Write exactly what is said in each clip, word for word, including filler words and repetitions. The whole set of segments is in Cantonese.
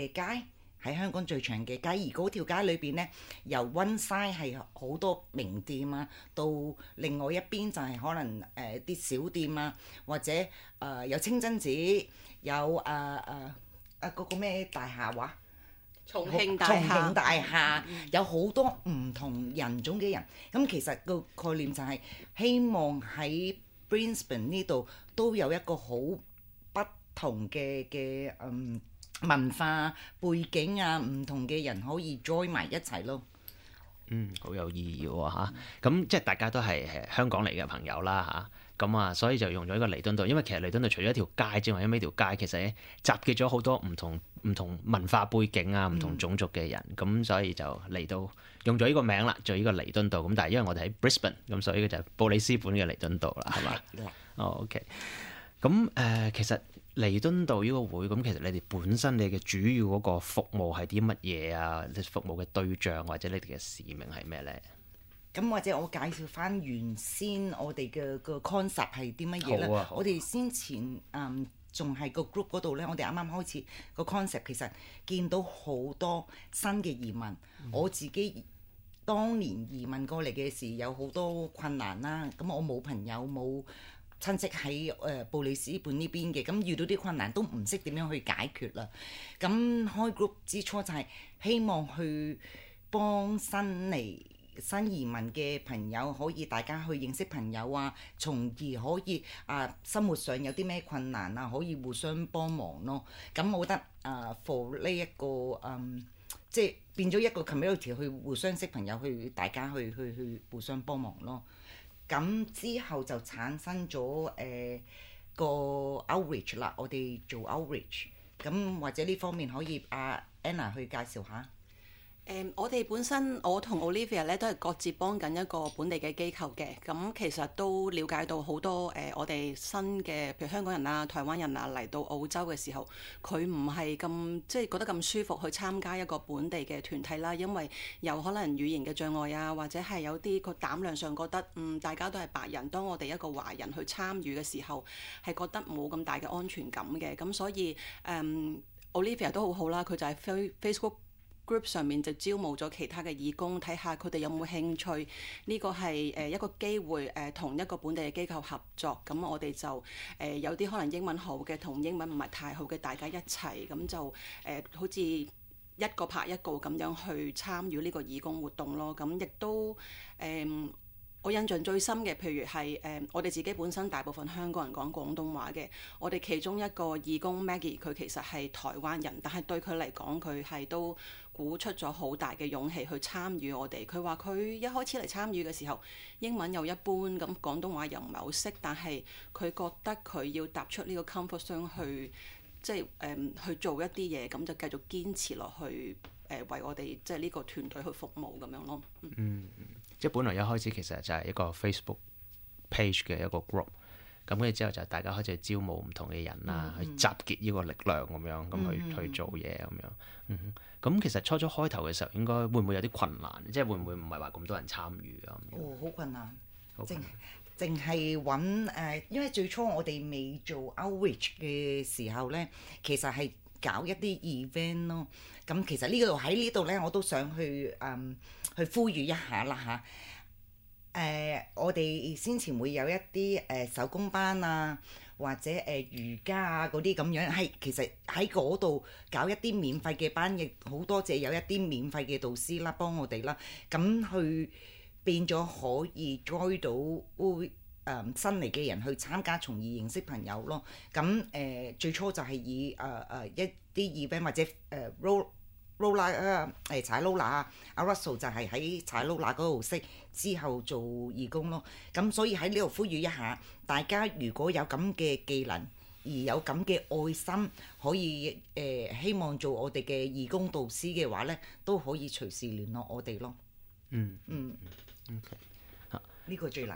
嘅街。喺香港最長嘅街，而嗰條街裏邊呢，由 one side 係好多名店啊，到另外一邊就係可能誒啲、呃、小店啊，或者誒、呃、有清真寺，有誒誒誒嗰個咩大廈話？ 重慶大廈。 重慶大廈、嗯、有好多唔同人種嘅人，咁其實個概念就係希望喺 Brisbane 呢度都有一個好不同嘅嘅嗯。文化背景啊，唔同嘅人可以 join 埋一齊咯。 嗯，好有意義喎嚇。咁、嗯、即係大家都係香港嚟嘅朋友啦嚇。咁啊，所以就用咗呢個彌敦道，因為其實彌敦道除咗一條街之外，因為呢條街其實咧集結咗好多唔同唔同文化背景啊、唔同種族嘅人，咁、嗯、所以就嚟到用咗呢個名啦，做呢個彌敦道。咁但係因為我哋喺 Brisbane， 咁所以就係布里斯本嘅彌敦道啦，係嘛？哦、oh，OK。咁誒、呃，其實彌敦道呢個會，咁其實你哋本身你嘅主要嗰個服務係啲乜嘢啊？你服務嘅對象或者你哋嘅使命係咩咧？ 咁或者我介紹翻原先我哋嘅個 concept 係啲乜嘢咧？ 好啊， 我哋先前嗯仲係個 group 嗰度咧，我哋啱啱開始個 concept， 其實見到好多新嘅移民，嗯、我自己當年移民過嚟嘅時有好多困難啦。咁我冇朋友冇親戚喺誒布里斯本呢邊嘅，咁遇到啲困難都唔識點樣去解決啦。咁開 group 之初就係希望去幫新嚟新移民嘅朋友，可以大家去認識朋友啊，從而可以啊生活上有啲咩困難啊，可以互相幫忙咯。咁我覺得啊 for 呢一個嗯，即係變咗一個 community 去互相識朋友，去大家去去去互相幫忙咯。咁之後就產生咗誒、呃、個 outreach 啦，我哋做 outreach，咁或者呢方面可以阿、啊、Anna 去介紹下。 誒、嗯，我哋本身我同 Olivia 咧都係各自幫緊一個本地嘅機構嘅，咁其實都了解到好多誒、呃，我哋新嘅譬如香港人啊、台灣人啊嚟到澳洲嘅時候，佢唔係咁即係覺得咁舒服去參加一個本地嘅團體啦，因為有可能語言嘅障礙啊，或者係有啲個膽量上覺得嗯大家都係白人，當我哋一個華人去參與嘅時候，係覺得冇咁大嘅安全感嘅，咁所以誒、嗯、Olivia 都好好啦，佢就係 Facebook group 上面就招募咗其他嘅義工，睇下佢哋有冇興趣。呢個係誒一個機會，誒同一個本地嘅機構合作。咁我哋就誒有啲可能英文好嘅，同英文唔係太好嘅，大家一齊咁就誒好似一個拍一個咁樣去參與呢個義工活動咯。咁亦都誒。我印象最深嘅，譬如係誒、呃，我哋自己本身大部分香港人講廣東話嘅，我哋其中一個義工 Maggie， 佢其實係台灣人，但係對佢嚟講，佢係都鼓出咗好大嘅勇氣去參與我哋。佢話佢一開始嚟參與嘅時候，英文又一般，咁廣東話又唔係好識，但係佢覺得佢要踏出呢個 comfort zone 去，即係誒、呃、去做一啲嘢，咁就繼續堅持落去，誒、呃、為我哋即係呢個團隊去服務咁樣咯。嗯。 嗯即係本來一開始其實就係一個 Facebook page 嘅一個 group，咁跟住之後就大家開始招募唔同嘅人啦，嗯、去集結呢個力量咁樣，咁去、嗯、去做嘢咁樣。嗯，咁其實初初開頭嘅時候，應該會唔會有啲困難？即係會唔會唔係話咁多人參與啊？ 哦，好困難，淨淨係揾誒，因為最初我哋未做 outreach 嘅時候咧，其實係搞一啲 event 咯。咁其實呢度喺呢度咧，我都想去嗯去呼籲一下啦嚇。誒、呃，我哋先前會有一啲誒、呃、手工班啊，或者誒、呃、瑜伽啊嗰啲咁樣，係其實喺嗰度搞一啲免費嘅班，亦好多謝有一啲免費嘅導師啦，幫我哋啦，咁去變咗可以 join 到會誒、呃、新嚟嘅人去參加，從而認識朋友咯。咁誒、呃、最初就係以誒誒、呃、一啲 event 或者誒 roll roller 啊，誒踩 roller 啊，阿 Russell 就係喺踩 roller 嗰度識，之後做義工咯。咁所以喺呢度呼籲一下，大家如果有咁嘅技能，而有咁嘅愛心，可以誒、呃、希望做我哋嘅義工導師嘅話咧，都可以隨時聯絡我哋咯。 嗯嗯。 OK。 呢個最難。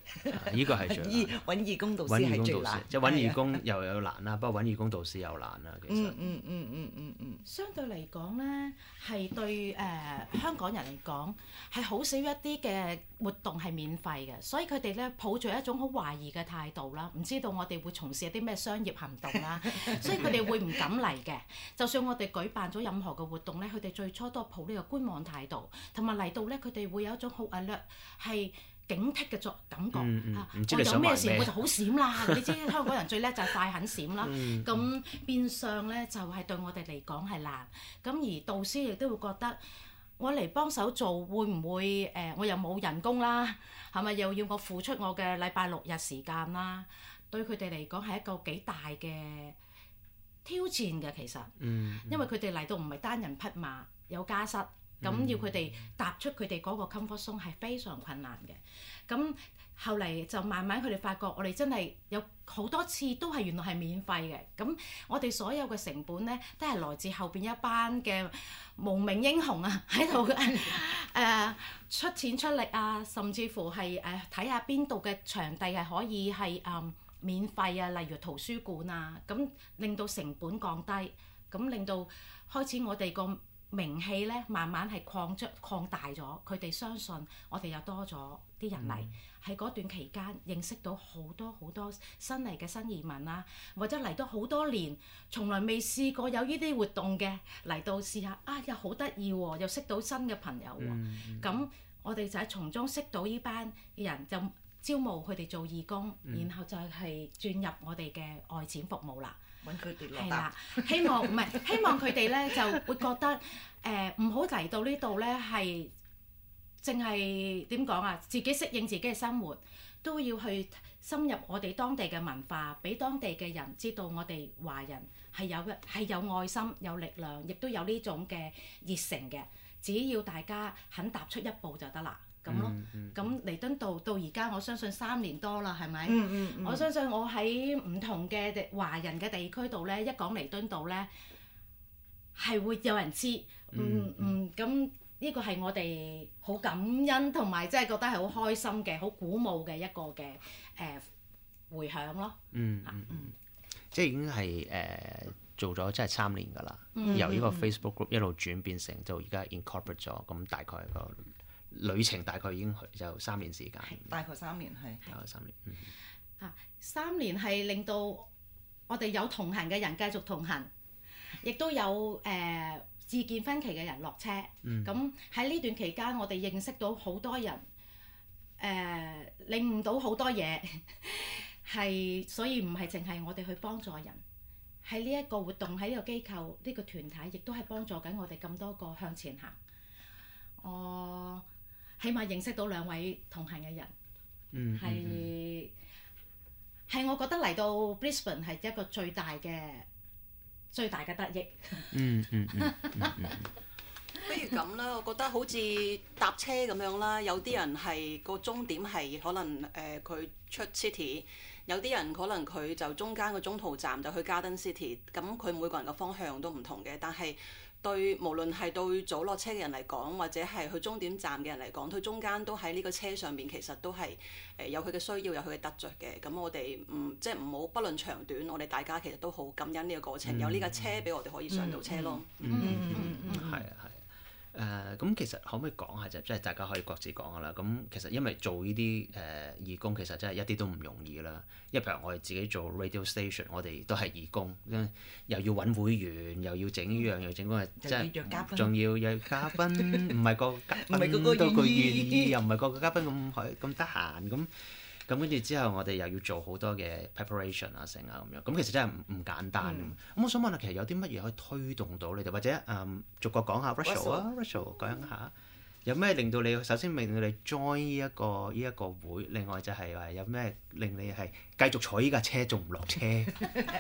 呢個係最難。 義揾義工導揾義師係工導師最難， 即係揾義係啊工又有難啦，不過揾義工導師又難啦，其實。 嗯嗯嗯嗯嗯嗯。 相對嚟講呢，係對誒、呃、香港人嚟講係好少一啲嘅活動係免費嘅，所以佢哋咧抱住一種好懷疑嘅態度啦，唔知道我哋會從事一啲咩商業行動啦，所以佢哋會唔敢嚟嘅。就算我哋舉辦咗任何嘅活動咧，佢哋最初都係抱呢個觀望態度，同埋嚟到咧佢哋會有一種好 alert 係警惕嘅作感覺嚇， 嗯嗯啊唔知我有咩你想玩咩事我就好閃啦！你知香港人最叻就係快狠閃啦， 嗯咁變相咧就係對我哋嚟講係難，咁而導師亦都會覺得我嚟幫手做會唔會誒、呃、我又冇人工啦，係咪又要我付出我嘅禮拜六日時間啦？對佢哋嚟講係一個幾大嘅挑戰嘅其實， 嗯因為佢哋嚟到唔係單人匹馬有家室。咁嗯要佢哋踏出佢哋嗰個 comfort zone 係非常困難嘅。咁後嚟就慢慢佢哋發覺，我哋真係有好多次都係原來係免費嘅。咁我哋所有嘅成本咧，都係來自後邊一班嘅無名英雄啊，喺度誒出錢出力啊，甚至乎係誒睇下邊度嘅場地係可以係誒、嗯、免費啊，例如圖書館啊，咁令到成本降低，咁令到開始我哋個名氣咧慢慢係擴張擴大咗，佢哋相信我哋又多咗啲人嚟，喺嗰、段期間認識到好多好多新嚟嘅新移民啦，或者嚟到好多年，從來未試過有呢啲活動嘅嚟到試下，啊又好得意喎，又識到新嘅朋友喎，咁、 嗯我哋就係從中識到呢班人，就招募佢哋做義工， 嗯然後就係轉入我哋嘅外展服務啦。 揾佢哋落係搭啦，希望唔係希望佢哋咧就會覺得誒唔好嚟到呢度咧係淨係點講啊？自己適應自己嘅生活，都要去深入我哋當地嘅文化，俾當地嘅人知道我哋華人係有嘅係有愛心、有力量，亦都有呢種嘅熱誠嘅。只要大家肯踏出一步就得啦，咁咯。咁彌敦道到而家，我相信三年多啦，係咪？ 嗯嗯嗯我相信我喺唔同嘅地華人嘅地區度咧，一講彌敦道咧，係會有人知。嗯嗯，咁呢個係我哋好感恩同埋即係覺得係好開心嘅、好鼓舞嘅一個嘅誒迴響咯。 嗯嗯嗯，即係已經係誒、呃、做咗即係三年㗎啦， 嗯由呢個 Facebook group 一路轉變成到而家 incorporate 咗，咁大概個旅程大概已經就三年時間。 大概三年係。 有三年。嗯啊，三年係令到我哋有同行嘅人繼續同行，亦都有誒、呃、意見分歧嘅人落車。咁喺呢段期間，我哋認識到好多人，誒、呃、領悟到好多嘢，係所以唔係淨係我哋去幫助人，喺呢一個活動喺呢個機構呢、呢個團體，亦都係幫助緊我哋咁多個向前行。我起碼認識到兩位同行嘅人， 嗯係係、我覺得嚟到 Brisbane 係一個最大嘅最大嘅得益。 嗯嗯嗯嗯嗯不如咁啦，我覺得好似搭車咁樣啦，有啲人係個終點係可能誒佢、呃、出 city，有啲人可能佢就中間個中途站就去 Garden City，咁佢每個人嘅方向都唔同嘅，但係對無論係對早落車嘅人嚟講，或者係去終點站嘅人嚟講，佢中間都喺呢個車上邊，其實都係誒有佢嘅需要，有佢嘅得着嘅。咁我哋唔即係唔好不論長短，我哋大家其實都好感恩呢個過程， 嗯有呢架車俾我哋可以上到車咯。 嗯嗯嗯嗯，係啊係啊。誒咁、呃、其實可唔可以講下就即係大家可以各自講下啦。咁其實因為做呢啲誒義工其實真係一啲都唔容易啦。因為譬如我哋自己做 radio station，我哋都係義工，又要揾會員，又要整呢樣又要整嗰樣，即係仲要約嘉賓，唔係個嘉賓都佢願意，又唔係個個嘉賓咁咁得閒咁。咁跟住之後，我哋又要做好多嘅 preparation 啊，成啊咁樣，咁其實真係唔唔簡單。咁、嗯、我想問下，其實有啲乜嘢可以推動到你哋，或者誒、嗯、逐個講下 Rachel 啊 ，Rachel 講下有咩令到你首先令到你 join 呢、這、一個呢一、這個會，另外就係話有咩令你係繼續坐依架車仲唔落車？誒、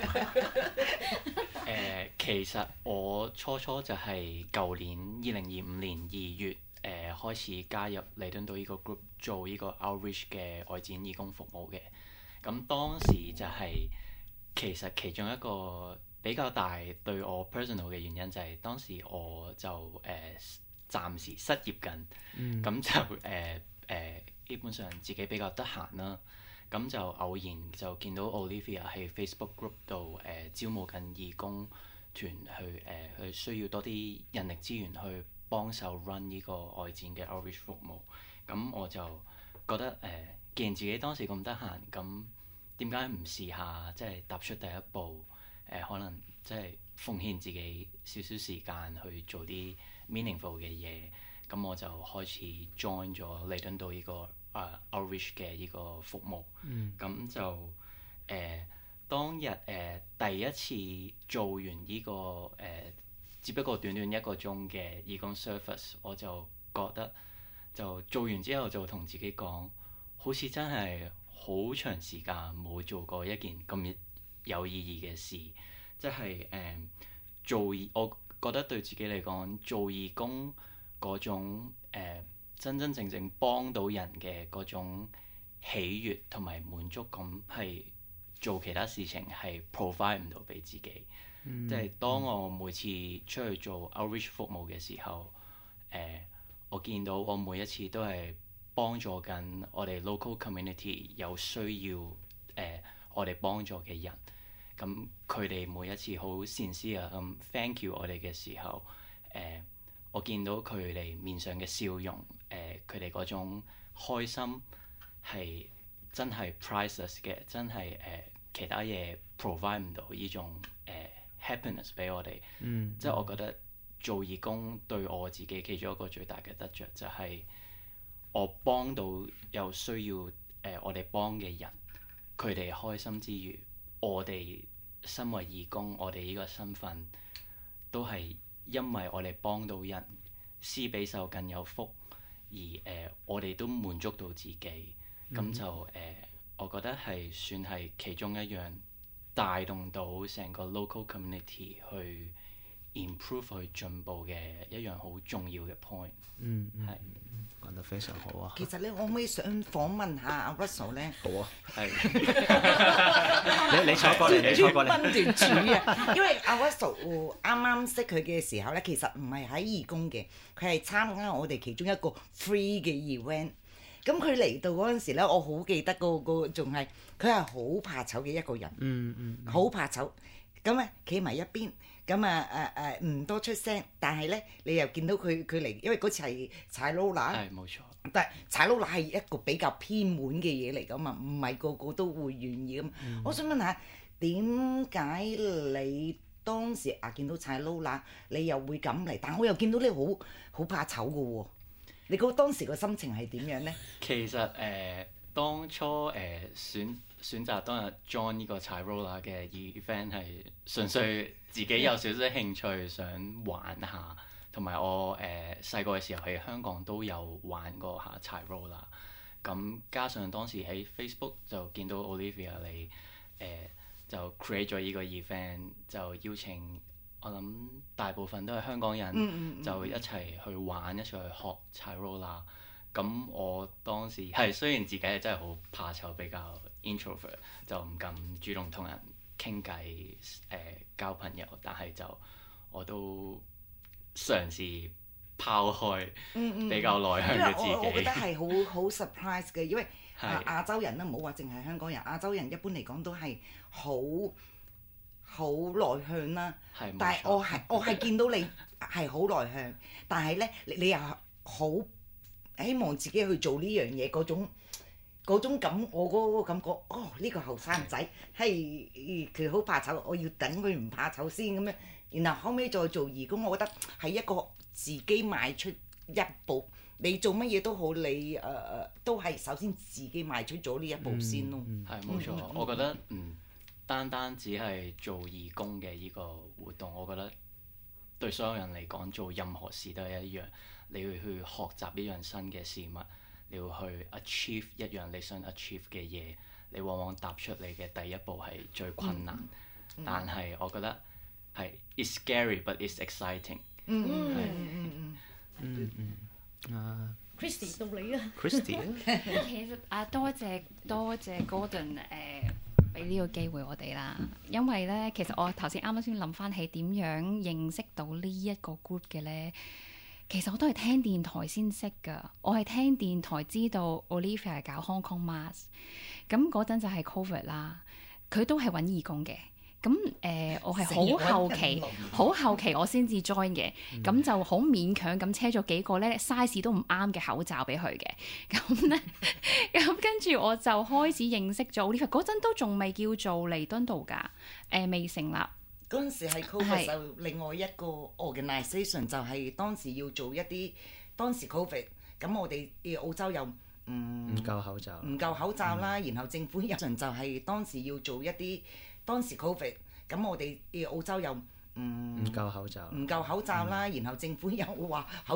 呃，其實我初初就係舊年二零二五年二月。誒、呃、開始加入彌敦道呢個 group 做呢個 outreach 嘅外展義工服務嘅，咁當時就係、是、其實其中一個比較大對我 personal 嘅原因就係當時我就誒、呃、暫時失業緊，咁、嗯、就誒誒、呃呃、 基本上自己比較得閒啦，咁就偶然就見到 Olivia 喺 Facebook group 度誒、呃、招募緊義工團去誒、呃、去需要多啲人力資源去幫手 run 呢個外展嘅 outreach 服務，咁我就覺得誒、呃，既然自己當時咁得閒，咁點解唔試下即係踏出第一步？誒、呃、可能即係奉獻自己少少時間去做啲 meaningful 嘅嘢，咁我就開始 join 咗彌敦道呢、這個啊、uh, outreach 嘅呢個服務。咁、嗯、就誒、呃、當日誒、呃、第一次做完呢、這個誒、呃，只不過短短一個鐘嘅義工 service，我就覺得就做完之後就同自己講，好似真係好長時間冇做過一件咁有意義嘅事，即係誒、呃、做義，我覺得對自己嚟講，做義工嗰種、呃、真真正正幫到人嘅嗰種喜悅同埋滿足感，係做其他事情係 provide 唔到俾自己。嗯、即係當我每次出去做 outreach 服務嘅時候，誒、呃、我見到我每一次都係幫助緊我哋 local community 有需要誒、呃、我哋幫助嘅人。咁佢哋每一次好善思啊咁 thank you 我哋嘅時候，誒、呃、我見到佢哋面上嘅笑容，誒佢哋嗰種開心係真係 priceless 嘅，真係誒、呃、其他嘢 provide 唔到呢種誒、呃、happiness 俾我哋。嗯，即係我覺得做義工對我自己其中一個最大嘅得着就係我幫到有需要誒、呃、我哋幫嘅人，佢哋開心之餘，我哋身為義工，我哋呢個身份都係因為我哋幫到人，施比受更有福，而誒、呃、我哋都滿足到自己，咁、嗯、就誒、呃、我覺得係算係其中一樣帶動到成個 local community 去 improve 去進步嘅一樣好重要嘅 point。嗯，係講得非常好啊！ 其實咧，我可唔可以想訪問下阿 Russell 咧？ 好啊，係。你你坐過嚟，你坐過嚟。 分段主啊，因為阿 Russell 啱啱識佢嘅時候咧，其實唔係喺義工嘅，佢係參加我哋其中一個 free 嘅 event。咁佢嚟到嗰陣時咧，我好記得嗰個仲係佢係好怕醜嘅一個人。嗯嗯。好怕醜，咁啊企埋一邊。咁啊誒誒唔多出聲，但係咧你又見到佢佢嚟，因為嗰次係踩 roller， 係冇錯。 但係踩 roller 係一個比較偏門嘅嘢嚟㗎嘛，唔係個個都會願意咁。嗯、我想問下，點解你當時啊見到踩 roller，你又會咁嚟？但我又見到你好好怕醜㗎喎，你嗰當時個心情係點樣咧？ 其實誒、呃，當初誒、呃、選。選擇當日 join 呢個踩 roller 嘅 event 係純粹自己有少少興趣想玩下，同埋我誒細個嘅時候喺香港都有玩過下踩 roller。咁加上當時喺 Facebook 就見到 Olivia 你誒、呃、就 create 咗呢個 event， 就邀請我諗大部分都係香港人，嗯嗯嗯就一齊去玩，一齊去學踩 roller。咁我當時係雖然自己係真係好怕醜，比較 introvert， 就唔敢主動同人傾偈誒交朋友，但係就我都嘗試拋開比較內向嘅自己。 因為我我覺得係好好 surprise 嘅，因為亞亞洲人啦，唔好話淨係香港人，亞洲人一般嚟講都係好好內向啦。係，但係我係我係見到你係好內向，但係咧你你又好希望自己去做呢樣嘢嗰種嗰種感，我嗰個感覺，哦呢、呢個後生仔係佢好怕醜，我要等佢唔怕醜先咁樣，然後後尾再做義工，我覺得係一個自己邁出一步，你做乜嘢都好，你誒誒、呃、都係首先自己邁出咗呢一步先咯。 係冇、嗯嗯、錯，嗯、我覺得嗯單單只係做義工嘅呢個活動，我覺得對所有人嚟講做任何事都係一樣。你要去學習一樣新嘅事物，你要去 achieve 一樣你想 achieve 嘅嘢，你往往踏出你嘅第一步係最困難，嗯、但係我覺得係 it's scary but it's exciting。嗯嗯嗯嗯嗯嗯啊 Christy 到你啊 Christy 其實啊多謝多謝 Gordon 誒俾呢個機會我哋啦，因為咧其實我頭先啱啱先諗翻起點樣認識到呢一個 group 嘅咧。 其實我都係聽電台先識㗎，我係聽電台知道 Olivia 係搞 Hong Kong Mask，咁嗰陣就係 Covid 啦，佢都係揾義工嘅。咁誒、呃，我係好後期，好後期我先至 join 嘅，咁、嗯、就好勉強咁車咗幾個咧 size 都唔啱嘅口罩俾佢嘅，咁咧，咁跟住我就開始認識咗 Olivia，嗰陣都仲未叫做彌敦道㗎，誒、呃、未成立。 嗰陣時係 Covid 就另外一個 organisation 就係當時要做一啲當時 Covid，咁我哋澳洲又唔唔夠口罩， 唔夠口罩啦，嗯、然後政府有陣就係當時要做一啲。當時 Covid，咁我哋澳洲又唔唔夠口罩， 唔夠口罩啦，嗯、然後政府又話口